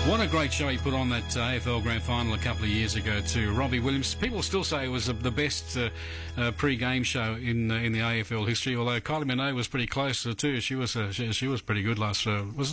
What a great show he put on that AFL Grand Final a couple of years ago too. Robbie Williams. People still say it was the best pre-game show in the AFL history. Although Kylie Minogue was pretty close too. She was pretty good last. Was